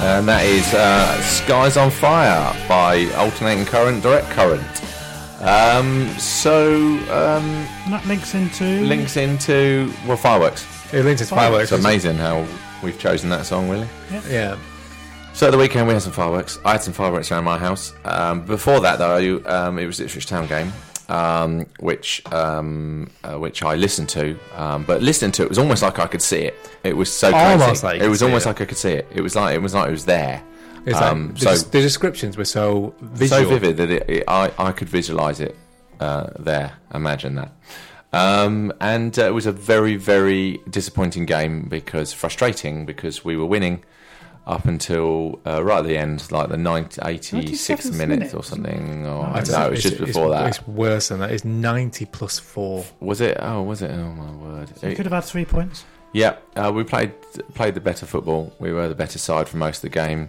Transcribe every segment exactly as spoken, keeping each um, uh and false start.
And that is uh, Skies on Fire by Alternating Current, Direct Current. Um, so, um, and that links into... Links into, well, fireworks. It links into fireworks. It's amazing how we've chosen that song, really. Yeah. Yeah. So at the weekend we had some fireworks. I had some fireworks around my house. Um, before that, though, um, it was the Ipswich Town game, um, which um, uh, which I listened to. Um, but listening to it was almost like I could see it. It was so crazy. Almost like you it was could see almost it. like I could see it. It was like it was like it was there. It's Um, like, so the, the descriptions were so visual. so vivid that it, it, I I could visualise it uh, there. Imagine that. Um, and uh, it was a very very disappointing game because frustrating because we were winning up until uh, right at the end, like the ninety, eighty-sixth minute, minute or something. Or, I no, don't- it was just it's- before it's, that. It's worse than that. It's ninety plus four. Was it? Oh, was it? Oh my word! So you It- could have had three points. yeah, uh, we played played the better football. We were the better side for most of the game.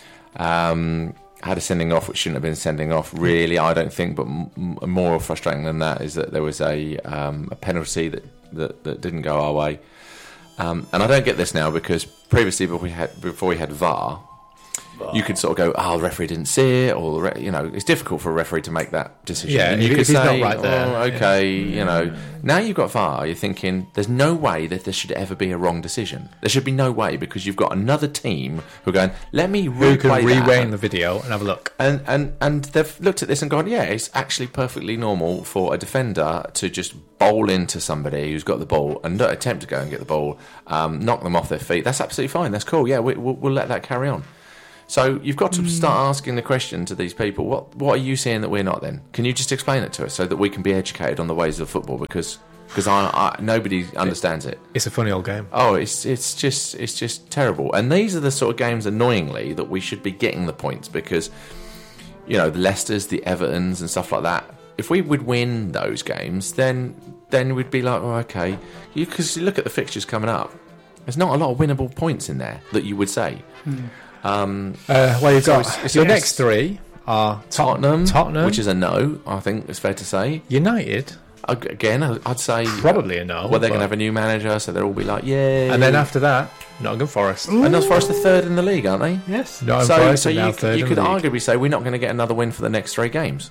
Um, had a sending off which shouldn't have been sending off. Really, I don't think. But m- m- more frustrating than that is that there was a um, a penalty that, that that didn't go our way. Um, and I don't get this now because previously, before we had before we had V A R, you could sort of go, "Oh, the referee didn't see it," or the re-, you know, it's difficult for a referee to make that decision. Yeah, and you if- could if he's say, not right there. "Oh, okay," you know. Now you've got V A R, you're thinking, "There's no way that there should ever be a wrong decision. There should be no way because you've got another team who are going, let me Who can replay that." rewind the video and have a look? And, and and they've looked at this and gone, yeah, it's actually perfectly normal for a defender to just bowl into somebody who's got the ball and not attempt to go and get the ball, um, knock them off their feet. That's absolutely fine. That's cool. Yeah, we, we'll, we'll let that carry on. So you've got to start asking the question to these people, what what are you seeing that we're not then? Can you just explain it to us so that we can be educated on the ways of football? Because because I, I, nobody understands it. It's a funny old game. Oh, it's it's just it's just terrible. And these are the sort of games, annoyingly, that we should be getting the points because, you know, the Leicesters, the Evertons, and stuff like that. If we would win those games, then then we'd be like, oh, okay. Because you, you look at the fixtures coming up. There's not a lot of winnable points in there that you would say. Hmm. Um, Uh, well, you've So got it's- it's your yes. next three are Tot- Tottenham, Tottenham, which is a no. I think it's fair to say. United, Ag- Again, I'd say probably a no. Well, they're going but- to have a new manager, so they'll all be like, yay. And then after that, Nottingham Forest. and that's Forest are third in the league, aren't they? Yes. Nottingham So, Forest so are now you, third you in could the league. arguably say we're not going to get another win for the next three games.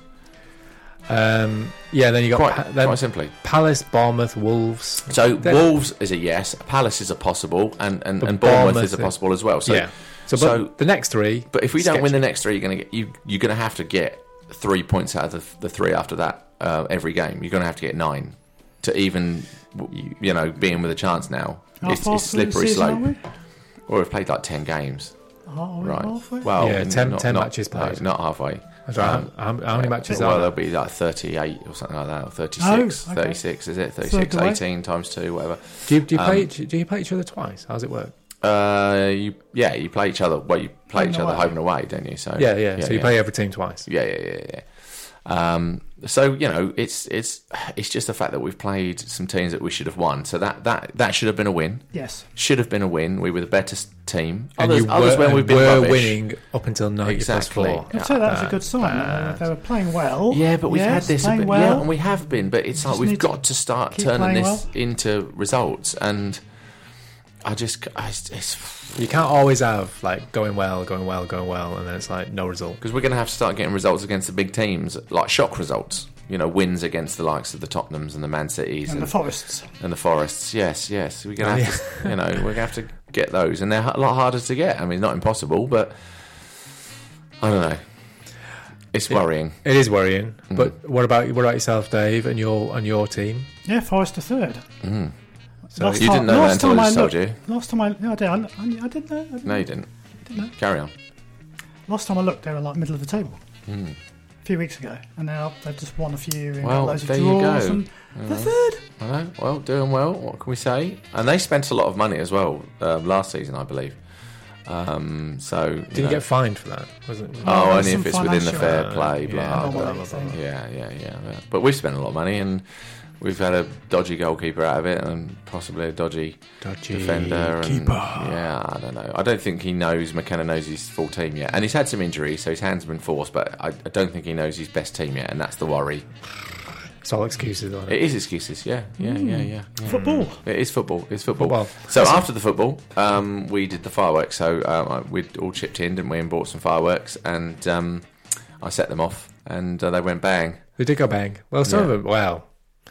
Um, yeah, then you got Quite, pa- then quite simply. Palace, Bournemouth, Wolves. So Then- Wolves is a yes, Palace is a possible, and, and, But and Bournemouth, Bournemouth is a is- possible as well. So, yeah. So, but so- the next three. but if we don't win sketchy. the next three, you're going to get you you're going to have to get three points out of the, the three after that uh, every game. You're going to have to get nine to even you, you know be in with a chance now. How It's, far it's through the slippery season slope. are we? Or we've played like ten games. Are we Right. halfway? Well, Yeah, ten- not, ten not- matches no, played. not halfway. That's right. Um, how, how many matches Well, are there'll there? be like thirty-eight or something like that, or thirty-six. Oh, okay. thirty-six, is it? thirty-six, away. eighteen times two, whatever. Do you, do you um, play? each- Do you play each other twice? How does it work? Uh, you yeah, you play each other. Well, you play Home each and other away. home and away, don't you? So Yeah, yeah. so you yeah. play every team twice. Yeah, yeah, yeah, yeah. Um, so you know, it's it's it's just the fact that we've played some teams that we should have won. So that that that should have been a win. Yes. Should have been a win. We were the better s- team. And Others, you others were, when and we've been were rubbish. winning up until ninety Exactly. plus four. I'd say that was a bad, good sign. bad. They were playing well. Yeah, but we've yes, had this. A playing bit, well. Yeah, and we have been, but it's like Just we've need to got to start keep turning playing this well. into results. And I just, I, it's You can't always have like going well, going well, going well, and then it's like no result. because we're going to have to start getting results against the big teams, like shock results. You know, wins against the likes of the Tottenhams and the Man Cities And and, the Forests. and the Forests. Yes, yes, we're going Oh, to have to, you know, we're going to have to get those, and they're a lot harder to get. I mean, not impossible, but I don't know. It's It- worrying. It is worrying. Mm. But what about what about yourself, Dave, and your and your team? Yeah, Forest are third. Mm. So Last You time- didn't know that last until I time just told looked- you. Last time I, no, I did. I, I, I didn't know. I didn't No, know. you didn't. Didn't know. Carry on. Last time I looked, they were like middle of the table Mm. a few weeks ago, and now they've just won a few and Well, got loads of there you draws. go. And You they're know. third. I know. Well, doing well. What can we say? And they spent a lot of money as well uh, last season, I believe. Um, so you Did you know. get fined for that? Wasn't Oh, No, only some if it's within the financial- fair Uh, play. yeah, Blah, normal blah, thing. blah, blah. Yeah, yeah, yeah, yeah. But we've spent a lot of money, and we've had a dodgy goalkeeper out of it, and possibly a dodgy, dodgy defender. And, keeper? yeah, I don't know. I don't think he knows McKenna knows his full team yet, and he's had some injuries, so his hands have been forced. But I, I don't think he knows his best team yet, and that's the worry. It's all excuses on it. It is excuses. Yeah, yeah, yeah, yeah. yeah. Football. It is football. It's football. Football. So after the football, um, we did the fireworks. So um, we'd all chipped in, didn't we, and bought some fireworks, and um, I set them off, and uh, they went bang. They did go bang. Well, some Yeah. of them, well,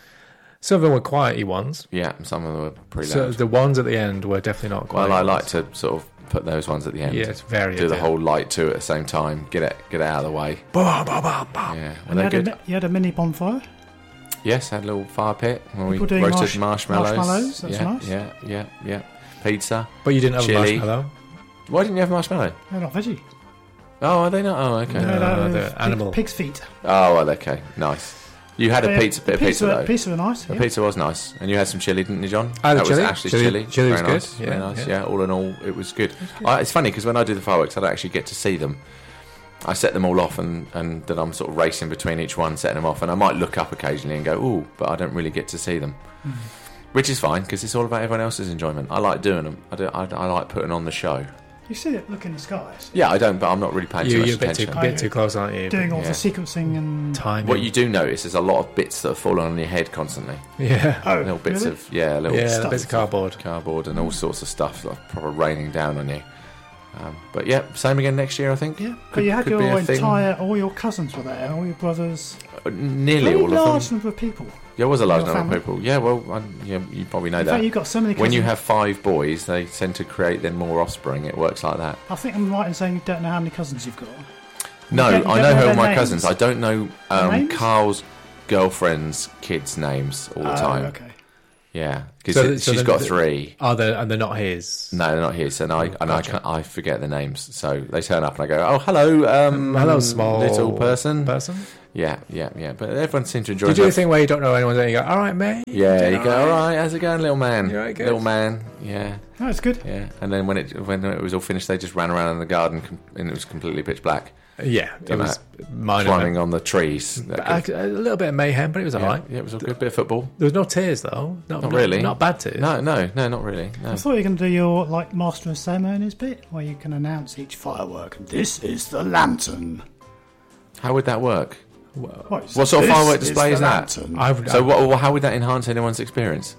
some of them were quiety ones. Yeah, and some of them were pretty So loud. the ones at the end were definitely not quiet. Well, I like ones. to sort of put those ones at the end. Yeah, it's very do the addictive. whole light too at the same time. Get it, get it out of the way. Bah, bah, bah, bah. Yeah, And were you they had, good? a, mi- you had a mini bonfire. Yes, had a little fire pit where we People doing roasted marsh- marshmallows. marshmallows, that's yeah, nice. yeah, yeah, yeah. Pizza. But you didn't have Chili. a marshmallow. Why didn't you have marshmallow? They're not veggie. Oh, are they not? Oh, okay. No, They're, no, they're pig- animal. Pig's feet. Oh, well, okay, nice. You had a But, yeah, pizza, bit of the pizza though. Pizza were nice. The yeah. pizza was nice, and you had some chili, didn't you, John? I had that chili. was Ashley's Chili- chili. chili was Very good. nice. Yeah, Very nice. yeah. Yeah. All in all, it was good. I, it's funny because when I do the fireworks, I don't actually get to see them. I set them all off, and, and then I'm sort of racing between each one, setting them off, and I might look up occasionally and go, "Ooh," but I don't really get to see them, Mm. which is fine because it's all about everyone else's enjoyment. I like doing them. I, do, I, I like putting on the show. You see it, look in the skies. Yeah, I don't, but I'm not really paying too You, much you're a bit too, attention. bit too close, aren't you? Doing all Yeah. the sequencing and... Time. What you do notice is a lot of bits that are falling on your head constantly. Yeah. Oh, Little bits really? of yeah, little Yeah, the stuff. bits of cardboard. cardboard and all sorts of stuff that are proper raining down on you. Um, but yeah, same again next year, I think. Yeah, but Could- you had could be your a thing. entire... All your cousins were there, all your brothers. Uh, Nearly Very all large of them. number of people. There was a large your number of family. people. Yeah, well, I, yeah, you probably know In that. fact, you've got so many cousins. When you have five boys, they tend to create then more offspring. It works like that. I think I'm right in saying you don't know how many cousins you've got. No, don't- you I don't know know who their are my names? cousins. I don't know Their um, names? Carl's girlfriend's kids' names all the Oh, time. okay. Yeah, because So- so she's then got the- three. Oh, they're, and they're not his. No, they're not his, and I and I, Gotcha. can't, I forget the names. So they turn up and I go, "Oh, hello, um, Hello, small little person." Person. Yeah, yeah, yeah. But everyone seems to enjoy. Do you do the it. thing where you don't know anyone's there and you go, all right, mate? Yeah, you go, All all right, how's it going, little man? You all right, good? Little man, yeah, No, it's good. yeah. And then when it when it was all finished, they just ran around in the garden com- and it was completely pitch black, Yeah, it Done was minor. climbing on the trees. That A, could- a little bit of mayhem, but it was yeah, alright. yeah, it was a good bit of football. There was no tears though. Not, Not really. Not bad tears. No, no, no, not really. No. I thought you were going to do your like Master of Ceremonies bit, where you can announce each firework. And this is the lantern. How would that work? What, What sort of this firework display the is that? lantern. I've, So, what, well, how would that enhance anyone's experience?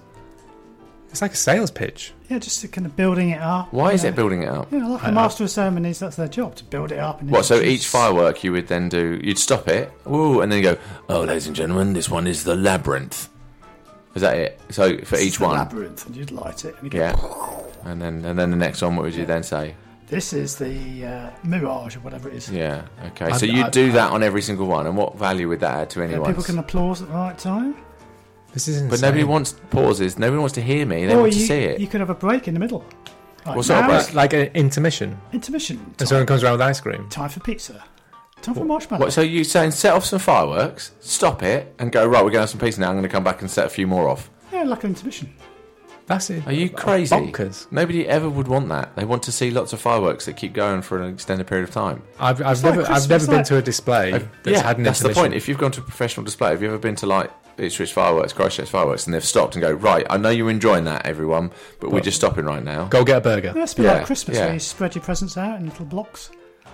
it's like a sales pitch. Yeah, just kind of building it up. Why you is know. it building it up? Yeah, like I- a Master of Ceremonies, that's their job, to build it up. And What, so introduce- each firework you would then do, you'd stop it, ooh, and then you go, oh, ladies and gentlemen, this one is the labyrinth. Is that it? So for This is each the one, labyrinth, and you'd light it. And you go, yeah, and then and then the next one, what would you then say? This is the uh, Mirage, or whatever it is. Yeah, okay. I'd- So you I'd- do that on every single one, and what value would that add to Yeah, anyone? people can applause at the right time. This is insane. But nobody wants pauses. Nobody wants to hear me. They or want you, to see it. you could have a break in the middle. Like, What sort of now break? it's like an intermission. Intermission. And Time, someone comes around with ice cream. time for pizza. Time for marshmallow. What? So you saying set off some fireworks, stop it, and go right? We're going to have some pizza now. I'm going to come back and set a few more off. Yeah, like an intermission. That's it. Are you crazy? Bonkers. Nobody ever would want that. They want to see lots of fireworks that keep going for an extended period of time. I've, I've like never, I've Christmas, never been like- to a display that's yeah, had an that's the intermission. point. If you've gone to a professional display, have you ever been to like Ipswich fireworks, Christchurch fireworks, and they've stopped and go, right, I know you're enjoying that, everyone, but we're But- just stopping right now. Go get a burger. Yeah, it's a bit Yeah, like Christmas, yeah. where you spread your presents out in little blocks.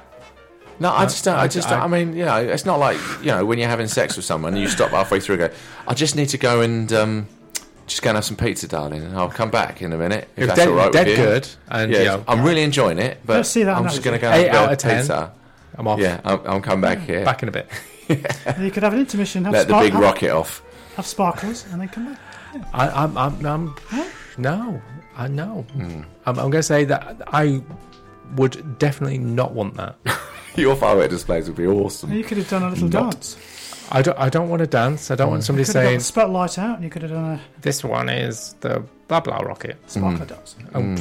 No, I just don't. I, I- just. I- don't, I mean, you know, it's not like you know when you're having sex with someone and you stop halfway through and go, I just need to go and um, just go and have some pizza, darling, and I'll come back in a minute if It was that's dead, all right dead with you. good. And, Yeah, you know, I'm really enjoying it, but Let's see that I'm on just that going to with go and Eight have out a of ten. pizza. I'm off. Yeah, I'll, I'll come back here. Back in a bit. And you could have an intermission, have, Let the spark- big have, rocket off. have sparklers, and then come back. I, I'm, I'm, I'm, no, I know. I'm, I'm going to say that I would definitely not want that. Your firework displays would be And awesome. you could have done a little Not- dance. I don't, I don't want to dance. I don't want somebody You could have got saying, the spotlight out, and you could have done this one is the blah blah rocket. a sparkler dance. Oh,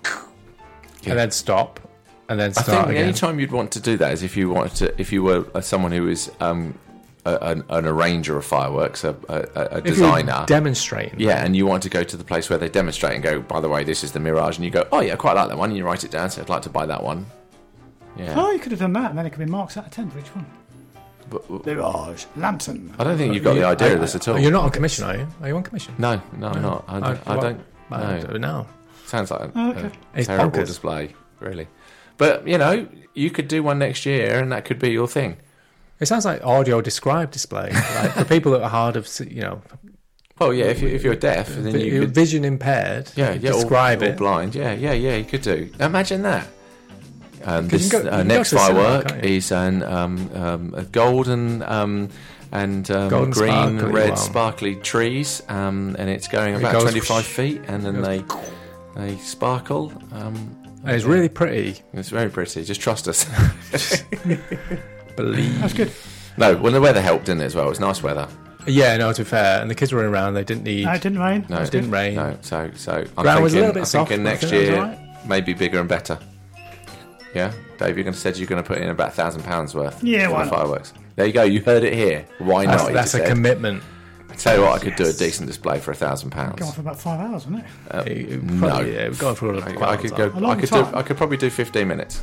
Yeah. And then stop. And then I start think again. any time you'd want to do that is if you wanted to, if you were uh, someone who is um, a, an, an arranger of fireworks, a, a, a If you're designer. demonstrating. Yeah, and you want to go to the place where they demonstrate and go, by the way, this is the Mirage, and you go, oh yeah, I quite like that one, and you write it down, so I'd like to buy that one. Yeah. Oh, you could have done that, and then it could be marks out of ten for each one. But, Mirage, lantern. I don't think you've got the idea of this at all. You're not on commission, are you? Are you on commission? No, no, I'm not. I, don't- I well, don't. I No. don't know. Sounds like a, Oh, okay. a It's terrible bonkers. display, really. But, you know, you could do one next year, and that could be your thing. It sounds like audio describe display. Like for people that are hard of, s- you know, Well, yeah, if, you, if you're deaf, then vi- you could... vision impaired, Yeah, you yeah, describe or, or it. blind. Yeah, yeah, yeah, you could do. Imagine that. Um, 'Cause this you can go- uh, you can go next to the cinema, firework can't you? is an um, um, a golden um, and um, Golden green, sparkly red, one. sparkly trees, um, and it's going It about goes twenty-five whoosh. feet, and then It they goes they sparkle. Um, And it's really pretty. it's very pretty. Just trust us. Believe. That's good. No, well, the weather helped, didn't it, as well? It was nice weather. Yeah, no, to be fair. And the kids were around. They didn't need. No, it didn't rain. No, That's it didn't good. rain. No, so so I'm Ground thinking, was a little bit I'm soft, thinking but I next think that was year alright. maybe bigger and better. Yeah, Dave, you're going to said you're going to put in about a thousand pounds worth. Yeah, for why the not? fireworks. There you go. You heard it here. Why That's, not? he that's just a said. commitment. Tell you what, I could do a Yes. decent display for a thousand Go on pounds. for about five hours, wasn't it? Uh, It- it no, probably- yeah, we've gone for a I, quite I a could long go. time. A long I could do. time. I could probably do fifteen minutes.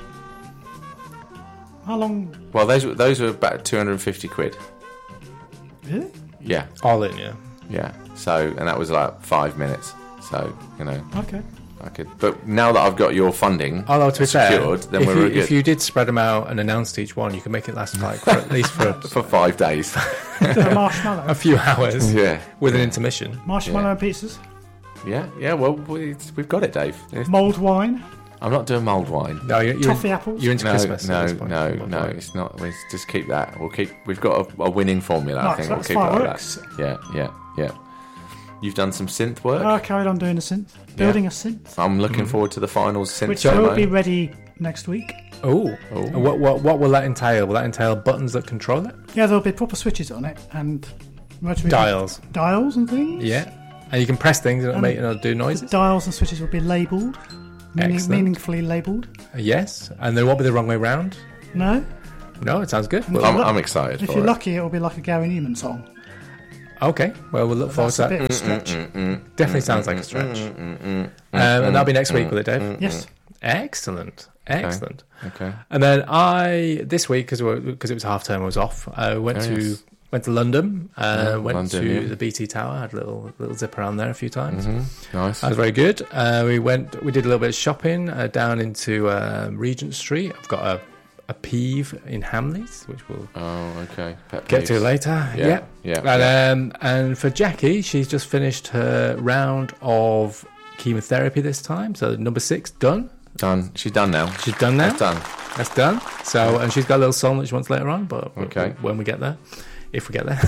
How long? Well, those were those were about two hundred and fifty quid. Really? Yeah, All in, yeah. yeah. So, and that was like five minutes. So, you know, Okay. I could. But now that I've got your funding Although to be secured, fair, then if, we're you, really good if you did spread them out and announced each one, you could make it last like for at least for for five days. Do a marshmallow. a few hours yeah, with an intermission. Marshmallow and pizzas. yeah, yeah. Well, we, we've got it, Dave. Mulled wine. I'm not doing mulled wine. No, you're, you're, Toffee apples. you're into No, Christmas. no, at this point. no, no. It's not. Let's just keep that. We'll keep. We've got a, a winning formula. I Right, think so we'll that's keep it like fireworks. that. Yeah, yeah, yeah. You've done some synth work. I carried on doing a synth, building a synth, I'm looking forward to the finals synth which will be ceremony. ready next week. Oh, and what, what what will that entail? Will that entail buttons that control it? Yeah, there'll be proper switches on it and rotary Dials. dials and things. Yeah, and you can press things and it'll And make it'll do The noises. dials and switches will be labelled, meaning, Excellent. meaningfully labelled. Yes, and they won't be the wrong way round. No, No, it sounds good. If Well, I'm, look- I'm excited if for you're it. lucky, it'll be like a Gary Newman song. okay, well we'll look forward That's to a that. bit of a stretch. Definitely sounds like a stretch. Um, and that'll be next week, will it, Dave? Yes. Excellent, excellent. Okay. And then I this week because because it was half term, I was off. I went Oh, to yes. went to London. Uh, Yeah, went London, to yeah. the B T Tower. Had a little little zip around there a few times. Mm-hmm. Nice. That was very good. Uh, we went. We did a little bit of shopping uh, down into uh, Regent Street. I've got a a peeve in Hamleys, which we'll Oh, okay. Pet get to peeves. later. Yeah, Yeah. yeah, And, yeah. um, and for Jackie, she's just finished her round of chemotherapy this time. So number six done. Done. She's done now. She's done now. That's done. That's done. So, and she's got a little song that she wants later on, but Okay. when we get there, if we get there.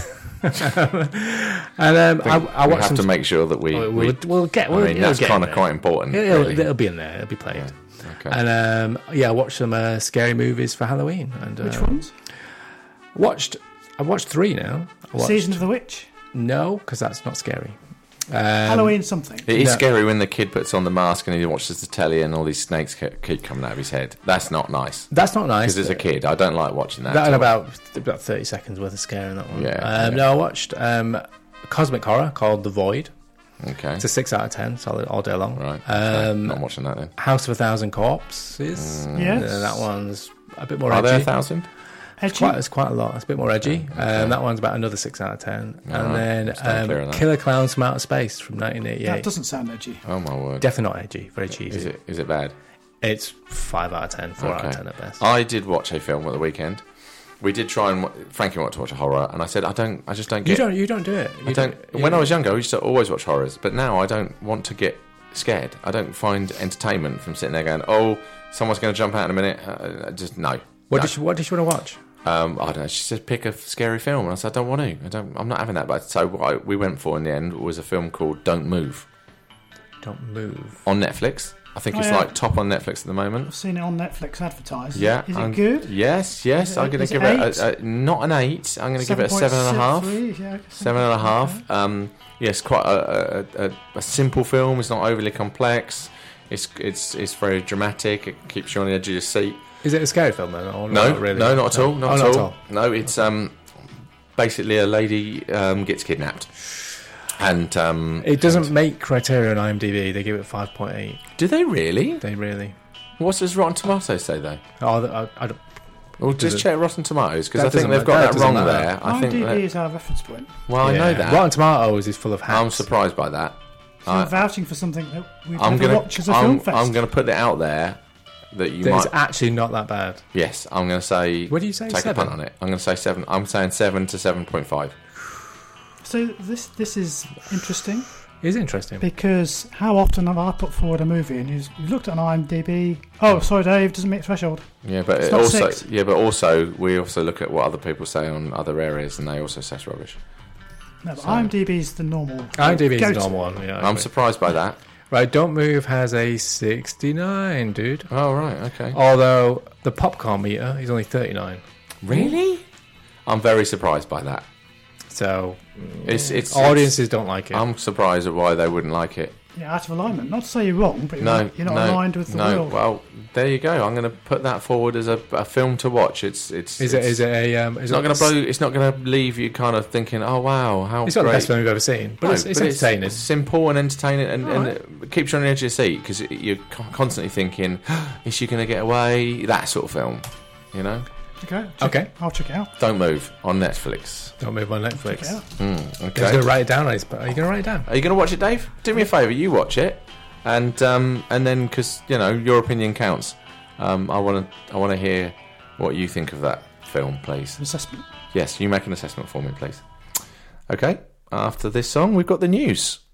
and um, I, I we watched have some. to make sure that we. we'll, we we'll get. We'll, I mean, it'll that's get kind in of there. quite important. It'll, really. it'll be in there. It'll be played. Yeah. Okay. And um, yeah, I watched some uh, scary movies for Halloween. And Which uh, ones? Watched. I've watched three now. I watched, Season of the Witch. No, because that's not scary. Um, Halloween something. It is No. scary when the kid puts on the mask and he watches the telly and all these snakes ke- keep coming out of his head. That's not nice. That's not nice. Because as a kid, I don't like watching that. That at had all. about about thirty seconds worth of scare in that one. Yeah, Um, yeah. No, I watched um, a cosmic horror called The Void. Okay. It's a six out of ten, solid all day long. Right. Okay. Um, Not watching that then. House of a Thousand Corpses. Yes. Uh, that one's a bit more Are edgy. there a thousand? Edgy. Quite, it's quite a lot. It's a bit more edgy. Okay. Um, that one's about another six out of ten. All and right. then Stand clear of um, that. Killer Clowns from Outer Space from nineteen That eighty-eight. doesn't sound edgy. Oh my word. Definitely not edgy. Very cheesy. Is it? Is it bad? It's five out of ten, four out of Okay. ten at best. I did watch a film at the weekend. We did try and wa- Frankie wanted to watch a horror, and I said I don't. I just don't you get. don't. You don't do it. You I don't. you When I was younger, I used to always watch horrors, but now I don't want to get scared. I don't find entertainment from sitting there going, "Oh, someone's going to jump out in a minute." Uh, just no. What no. did you What did you want to watch? Um, I don't know. She said pick a scary film, and I said I don't want to. I don't. I'm not having that. But so what I, we went for in the end was a film called Don't Move Don't move. on Netflix. I think Oh, it's yeah. like top on Netflix at the moment. I've seen it on Netflix advertised. Yeah. Is it I'm- good? Yes, yes. Is it- I'm going to is give it it a, a, not an eight. I'm going to give it a seven and a half. Yeah, Seven and a half. Um, yes, quite a, a, a, a simple film. It's not overly complex. It's it's it's very dramatic. It keeps you on the edge of your seat. Is it a scary film then? Or No, not really? no, not at all. Not, Oh, at, all. No, it's um, basically a lady um, gets kidnapped, and um, It doesn't make Criterion on IMDb. They give it five point eight. do they really? They really. What does Rotten Tomatoes say though? Oh, I, I don't, Well, Does just it- check Rotten Tomatoes because That I think doesn't they've ma- got that that, doesn't wrong matter. there. I think. IMDb That, is our reference point. well, I know yeah. that. Rotten Tomatoes is full of hacks. I'm surprised by that. So we're I- vouching for something that we've I'm never gonna, watched as a I'm, film fest. I'm gonna put it out there. that you That might. it's actually not that bad. Yes, I'm going to say. What do you say, Take seven? a punt on it. I'm going to say seven. I'm saying seven to seven point five. So this this is interesting It's interesting. because how often have I put forward a movie and you've, you've looked at an IMDb? Oh, sorry, Dave, doesn't meet threshold. Yeah, but It's it not also, six. yeah, but also we also look at what other people say on other areas, and they also say it's rubbish. No, but So- IMDb's the normal. IMDb is the go-to. normal one. Yeah, I I'm agree. surprised by that. Right, Don't Move has a sixty-nine, dude. Oh right, okay. Although the popcorn meter is only thirty-nine. Really? I'm very surprised by that. So It's it's audiences don't like it. I'm surprised at why they wouldn't like it. Yeah, out of alignment. Not to say you're wrong, but you're No, not, you're not no, aligned with the no. world. Well, there you go. I'm going to put that forward as a, a film to watch. It's it's is it's, it? Is it a? Um, is It's not going to blow. It's not going to leave you kind of thinking, "Oh wow, how It's not great." the best film we've ever seen, but No, it's, it's but entertaining. It's, simple and entertaining, and, and Alright. it keeps you on the edge of your seat because you're con- constantly thinking, "Is she going to get away?" That sort of film, you know. Okay. check- Okay. I'll check it out. Don't Move on Netflix. Don't Move on Netflix. Check it out. Mm, He's okay. going to write it down on his. Are you going to write it down? Are you going to watch it, Dave? Do me a favour. You watch it, and um, and then because you know your opinion counts. Um, I want to I want to hear what you think of that film, please. Assessment. Yes, you make an assessment for me, please. Okay. After this song, we've got the news.